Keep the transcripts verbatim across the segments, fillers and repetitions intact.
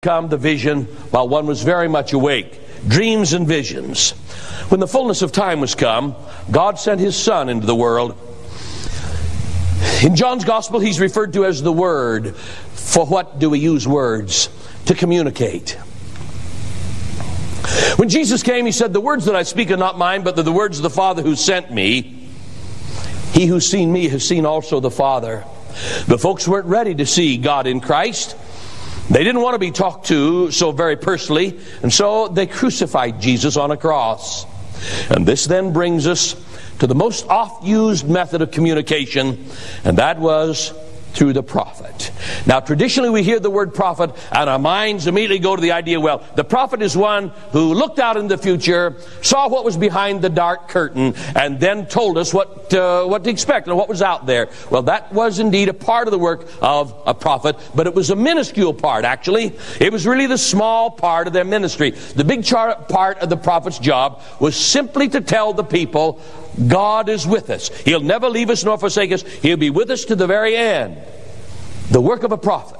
come the vision while one was very much awake. Dreams and visions. When the fullness of time was come, God sent His Son into the world. In John's Gospel, He's referred to as the Word. For what do we use words? To communicate. When Jesus came, He said, "The words that I speak are not mine, but they're the words of the Father who sent me. He who's seen me has seen also the Father." The folks weren't ready to see God in Christ. They didn't want to be talked to so very personally, and so they crucified Jesus on a cross. And this then brings us to the most oft-used method of communication, and that was through the prophet. Now, traditionally we hear the word prophet, and our minds immediately go to the idea, well, the prophet is one who looked out in the future, saw what was behind the dark curtain, and then told us what uh, what to expect and what was out there. Well, that was indeed a part of the work of a prophet, but it was a minuscule part, actually. It was really the small part of their ministry. The big char- part of the prophet's job was simply to tell the people, God is with us. He'll never leave us nor forsake us. He'll be with us to the very end. The work of a prophet.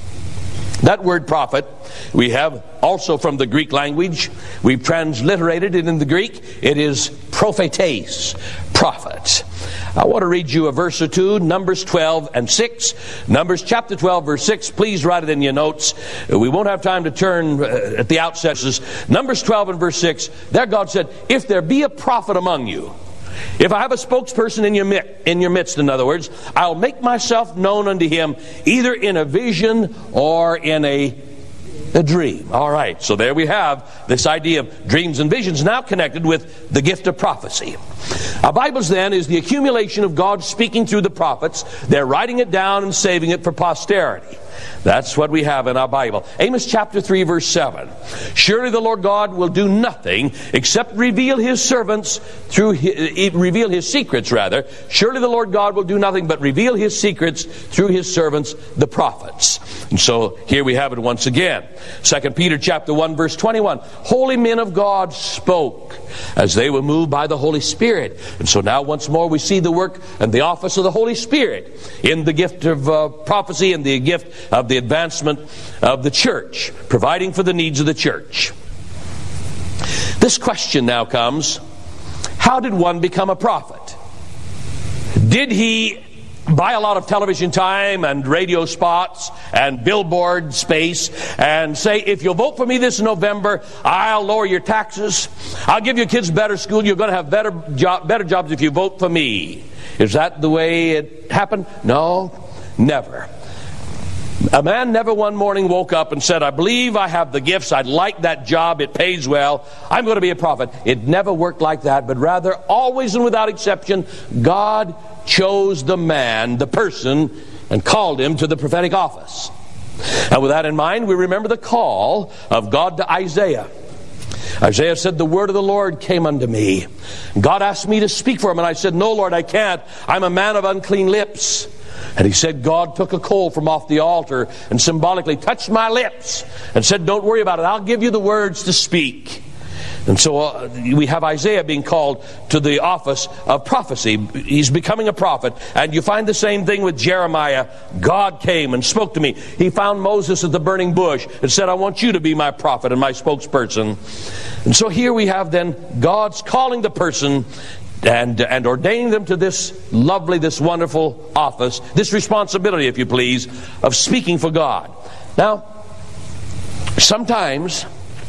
That word prophet we have also from the Greek language. We've transliterated it in the Greek. It is prophetes, prophet. I want to read you a verse or two, Numbers twelve and six. Numbers chapter twelve, verse six. Please write it in your notes. We won't have time to turn at the outset. Numbers twelve and verse six. There God said, "If there be a prophet among you, if I have a spokesperson in your midst, in your midst, in other words, I'll make myself known unto him either in a vision or in a, a dream." All right, so there we have this idea of dreams and visions now connected with the gift of prophecy. Our Bibles then is the accumulation of God speaking through the prophets. They're writing it down and saving it for posterity. That's what we have in our Bible. Amos chapter three, verse seven. "Surely the Lord God will do nothing except reveal His servants through his, reveal His secrets rather. Surely the Lord God will do nothing but reveal His secrets through His servants, the prophets." And so here we have it once again. Second Peter chapter one, verse twenty-one. "Holy men of God spoke as they were moved by the Holy Spirit." And so now once more we see the work and the office of the Holy Spirit in the gift of uh, prophecy and the gift of the advancement of the church, providing for the needs of the church. This question now comes, how did one become a prophet? Did he buy a lot of television time and radio spots and billboard space and say, "If you'll vote for me this November, I'll lower your taxes. I'll give your kids better school. You're going to have better job, better jobs if you vote for me"? Is that the way it happened? No, never. A man never one morning woke up and said, "I believe I have the gifts. I'd like that job. It pays well. I'm going to be a prophet." It never worked like that, but rather, always and without exception, God chose the man, the person, and called him to the prophetic office. And with that in mind, we remember the call of God to Isaiah. Isaiah said, "The word of the Lord came unto me." God asked me to speak for him, and I said, "No, Lord, I can't. I'm a man of unclean lips." And he said, God took a coal from off the altar and symbolically touched my lips and said, "Don't worry about it. I'll give you the words to speak." And so uh, we have Isaiah being called to the office of prophecy. He's becoming a prophet. And you find the same thing with Jeremiah. God came and spoke to me. He found Moses at the burning bush and said, "I want you to be my prophet and my spokesperson." And so here we have then God's calling the person and and ordaining them to this lovely, this wonderful office, this responsibility, if you please, of speaking for God. Now, sometimes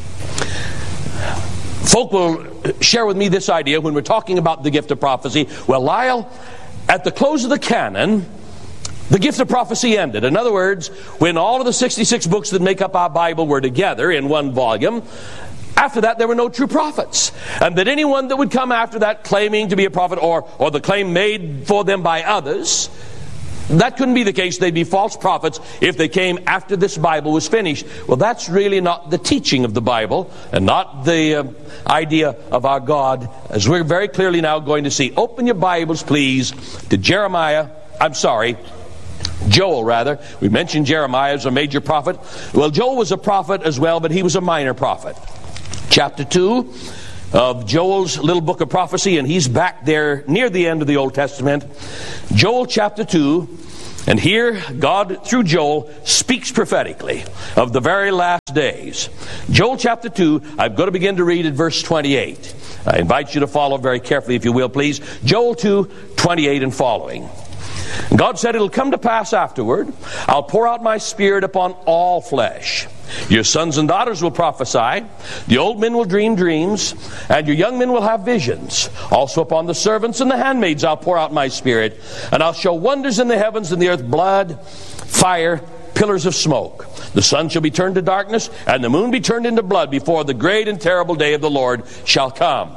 folk will share with me this idea when we're talking about the gift of prophecy. Well, Lyle, at the close of the canon, the gift of prophecy ended. In other words, when all of the sixty-six books that make up our Bible were together in one volume, after that, there were no true prophets. And that anyone that would come after that claiming to be a prophet, or, or the claim made for them by others, that couldn't be the case. They'd be false prophets if they came after this Bible was finished. Well, that's really not the teaching of the Bible and not the uh, idea of our God, as we're very clearly now going to see. Open your Bibles, please, to Jeremiah. I'm sorry. Joel, rather. We mentioned Jeremiah as a major prophet. Well, Joel was a prophet as well, but he was a minor prophet. Chapter two of Joel's little book of prophecy, and he's back there near the end of the Old Testament. Joel chapter two And here, God, through Joel, speaks prophetically of the very last days. Joel chapter two, I'm going to begin to read at verse twenty-eight. I invite you to follow very carefully, if you will, please. Joel two, twenty-eight and following. God said, it'll come to pass afterward, I'll pour out my Spirit upon all flesh. Your sons and daughters will prophesy, the old men will dream dreams, and your young men will have visions. Also upon the servants and the handmaids I'll pour out my Spirit, and I'll show wonders in the heavens and the earth, blood, fire, pillars of smoke. The sun shall be turned to darkness, and the moon be turned into blood before the great and terrible day of the Lord shall come.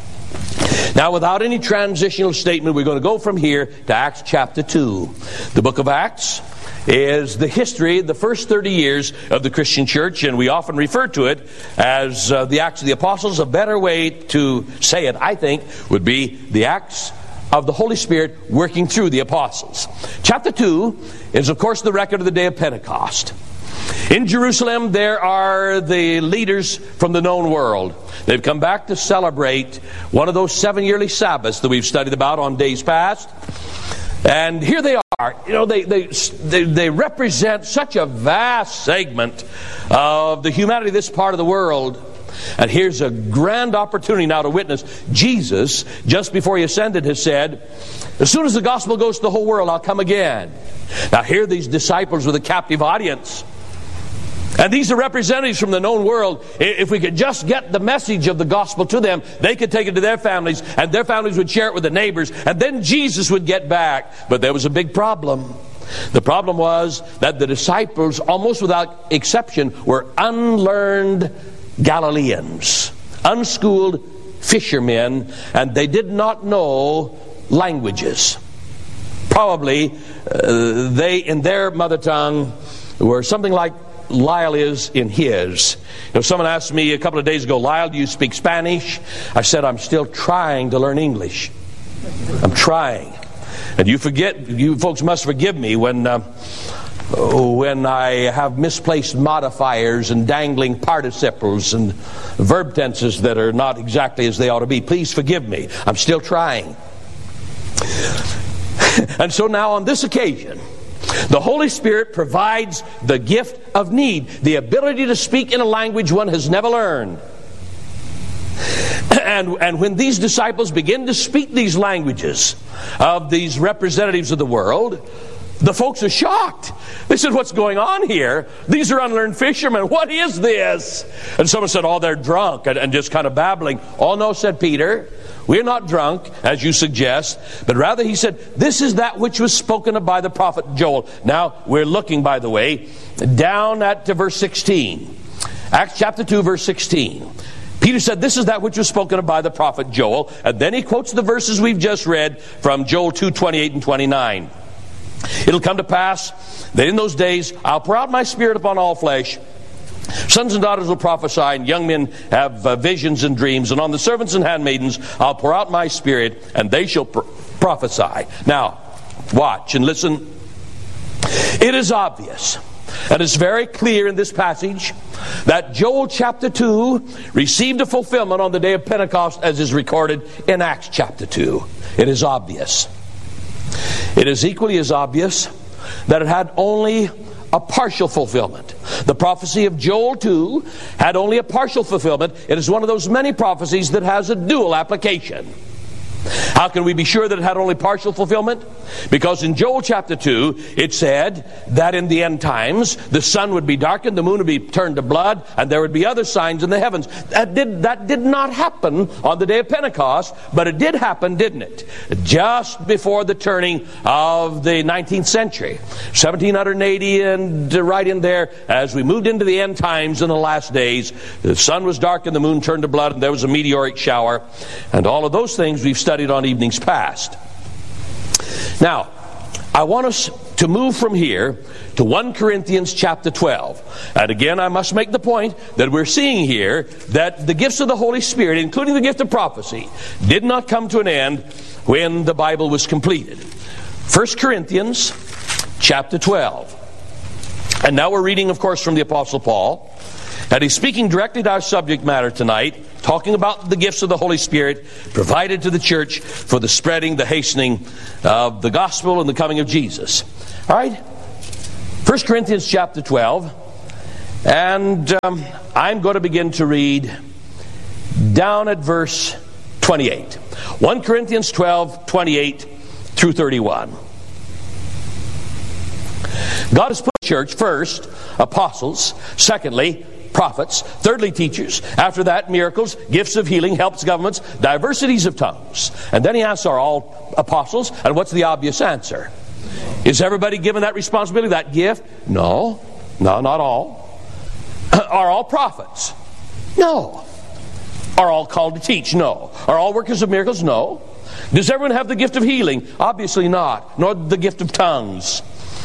Now, without any transitional statement, we're going to go from here to Acts chapter two. The book of Acts is the history, the first thirty years of the Christian church, and we often refer to it as uh, the Acts of the Apostles. A better way to say it, I think, would be the Acts of the Holy Spirit working through the apostles. Chapter two is, of course, the record of the day of Pentecost. In Jerusalem, there are the leaders from the known world. They've come back to celebrate one of those seven yearly Sabbaths that we've studied about on days past. And here they are. You know, they, they, they, they represent such a vast segment of the humanity of this part of the world. And here's a grand opportunity now to witness. Jesus, just before he ascended, has said, as soon as the gospel goes to the whole world, I'll come again. Now here these disciples with a captive audience. And these are representatives from the known world. If we could just get the message of the gospel to them, they could take it to their families, and their families would share it with the neighbors, and then Jesus would get back. But there was a big problem. The problem was that the disciples, almost without exception, were unlearned Galileans, unschooled fishermen, and they did not know languages. Probably uh, they, in their mother tongue, were something like Lyle is in his. You know, someone asked me a couple of days ago, Lyle, do you speak Spanish? I said, I'm still trying to learn English. I'm trying. And you forget, you folks must forgive me when uh, when I have misplaced modifiers and dangling participles and verb tenses that are not exactly as they ought to be. Please forgive me. I'm still trying. And so now on this occasion, the Holy Spirit provides the gift of need, the ability to speak in a language one has never learned. And, and when these disciples begin to speak these languages of these representatives of the world, the folks are shocked. They said, what's going on here? These are unlearned fishermen. What is this? And someone said, oh, they're drunk, and, and just kind of babbling. Oh, no, said Peter. We're not drunk, as you suggest, but rather he said, this is that which was spoken of by the prophet Joel. Now, we're looking, by the way, down at verse sixteen. Acts chapter two, verse sixteen. Peter said, this is that which was spoken of by the prophet Joel. And then he quotes the verses we've just read from Joel two, twenty-eight and twenty-nine. It'll come to pass that in those days I'll pour out my Spirit upon all flesh. Sons and daughters will prophesy, and young men have uh, visions and dreams. And on the servants and handmaidens I'll pour out my Spirit, and they shall pr- prophesy. Now, watch and listen. It is obvious, and it's very clear in this passage, that Joel chapter two received a fulfillment on the day of Pentecost as is recorded in Acts chapter two. It is obvious. It is equally as obvious that it had only a partial fulfillment. The prophecy of Joel two had only a partial fulfillment. It is one of those many prophecies that has a dual application. How can we be sure that it had only partial fulfillment? Because in Joel chapter two, it said that in the end times, the sun would be darkened, the moon would be turned to blood, and there would be other signs in the heavens. That did, that did not happen on the day of Pentecost, but it did happen, didn't it? Just before the turning of the nineteenth century. seventeen eighty, and right in there, as we moved into the end times in the last days, the sun was darkened, the moon turned to blood, and there was a meteoric shower. And all of those things we've studied on evenings past. Now, I want us to move from here to First Corinthians chapter twelve. And again, I must make the point that we're seeing here that the gifts of the Holy Spirit, including the gift of prophecy, did not come to an end when the Bible was completed. First Corinthians chapter twelve. And now we're reading, of course, from the Apostle Paul. And he's speaking directly to our subject matter tonight, talking about the gifts of the Holy Spirit provided to the church for the spreading, the hastening of the gospel and the coming of Jesus. All right? First Corinthians chapter twelve. And um, I'm going to begin to read down at verse twenty-eight. First Corinthians twelve, twenty-eight through thirty-one. God has put the church first, apostles, secondly, prophets, thirdly, teachers, after that, miracles, gifts of healing, helps, governments, diversities of tongues. And then he asks, are all apostles? And what's the obvious answer? Is everybody given that responsibility, that gift? No. No, not all. Are all prophets? No. Are all called to teach? No. Are all workers of miracles? No. Does everyone have the gift of healing? Obviously not. Nor the gift of tongues.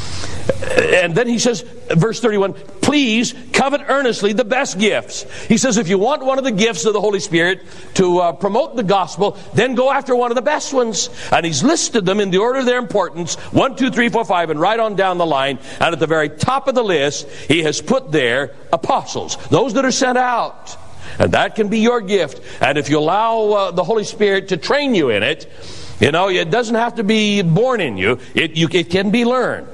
And then he says, verse thirty-one, please covet earnestly the best gifts. He says, if you want one of the gifts of the Holy Spirit to uh, promote the gospel, then go after one of the best ones. And he's listed them in the order of their importance, one, two, three, four, five, and right on down the line. And at the very top of the list, he has put there apostles, those that are sent out. And that can be your gift. And if you allow uh, the Holy Spirit to train you in it, you know, it doesn't have to be born in you. It, you, it can be learned.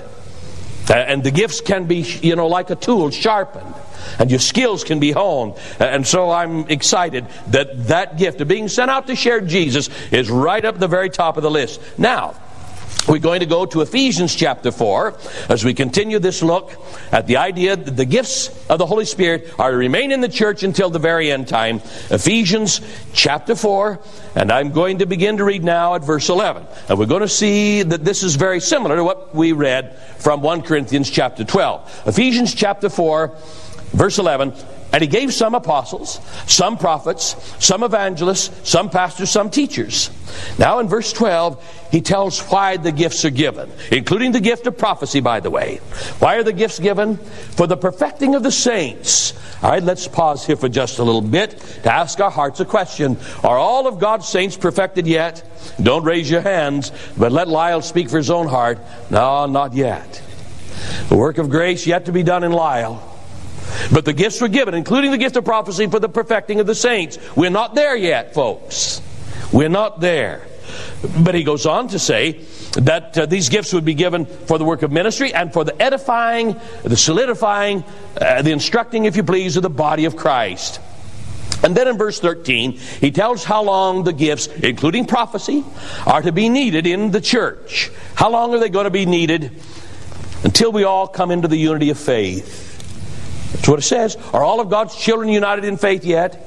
And the gifts can be, you know, like a tool, sharpened. And your skills can be honed. And so I'm excited that that gift of being sent out to share Jesus is right up at the very top of the list. Now, we're going to go to Ephesians chapter four as we continue this look at the idea that the gifts of the Holy Spirit are to remain in the church until the very end time. Ephesians chapter four, and I'm going to begin to read now at verse eleven. And we're going to see that this is very similar to what we read from First Corinthians chapter twelve. Ephesians chapter four, verse eleven. And he gave some apostles, some prophets, some evangelists, some pastors, some teachers. Now in verse twelve, he tells why the gifts are given, including the gift of prophecy, by the way. Why are the gifts given? For the perfecting of the saints. All right, let's pause here for just a little bit to ask our hearts a question. Are all of God's saints perfected yet? Don't raise your hands, but let Lyle speak for his own heart. No, not yet. The work of grace yet to be done in Lyle. But the gifts were given, including the gift of prophecy, for the perfecting of the saints. We're not there yet, folks. We're not there. But he goes on to say that uh, these gifts would be given for the work of ministry and for the edifying, the solidifying, uh, the instructing, if you please, of the body of Christ. And then in verse thirteen, he tells how long the gifts, including prophecy, are to be needed in the church. How long are they going to be needed? Until we all come into the unity of faith. That's what it says. Are all of God's children united in faith yet?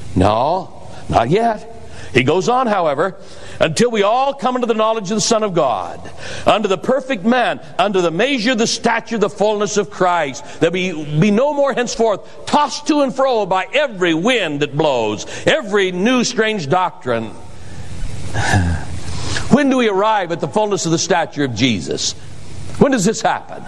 No, not yet. He goes on, however, until we all come into the knowledge of the Son of God, unto the perfect man, unto the measure, the stature, the fullness of Christ, that we be no more henceforth tossed to and fro by every wind that blows, every new strange doctrine. When do we arrive at the fullness of the stature of Jesus? When does this happen?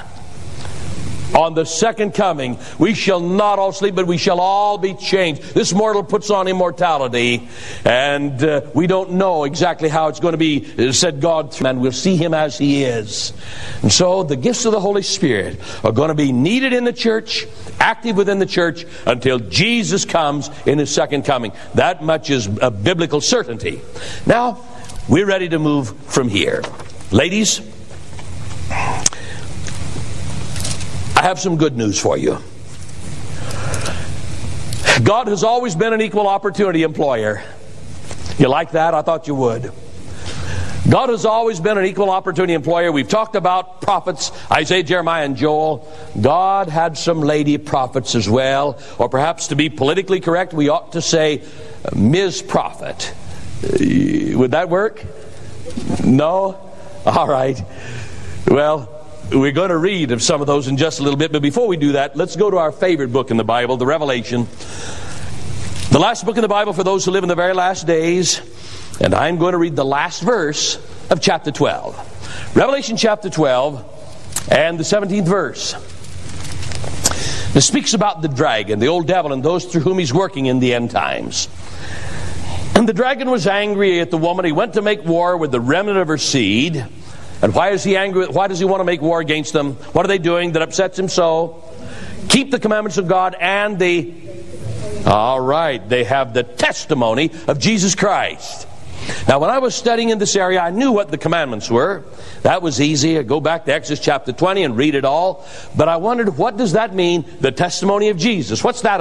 On the second coming, we shall not all sleep, but we shall all be changed. This mortal puts on immortality, and uh, we don't know exactly how it's going to be, said God, and we'll see Him as He is. And so the gifts of the Holy Spirit are going to be needed in the church, active within the church, until Jesus comes in His second coming. That much is a biblical certainty. Now, we're ready to move from here. Ladies, I have some good news for you. God has always been an equal opportunity employer. You like that? I thought you would. God has always been an equal opportunity employer. We've talked about prophets, Isaiah, Jeremiah, and Joel. God had some lady prophets as well. Or perhaps to be politically correct, we ought to say Miz Prophet. Would that work? No? All right. Well, we're going to read of some of those in just a little bit, but before we do that, let's go to our favorite book in the Bible, the Revelation. The last book in the Bible for those who live in the very last days, and I'm going to read the last verse of chapter twelve. Revelation chapter twelve and the seventeenth verse. It speaks about the dragon, the old devil, and those through whom he's working in the end times. And the dragon was angry at the woman. He went to make war with the remnant of her seed. And why is he angry? Why does he want to make war against them? What are they doing that upsets him so? Keep the commandments of God and the All right, they have the testimony of Jesus Christ. Now, when I was studying in this area, I knew what the commandments were. That was easy. I'd go back to Exodus chapter twenty and read it all. But I wondered, what does that mean, the testimony of Jesus? What's that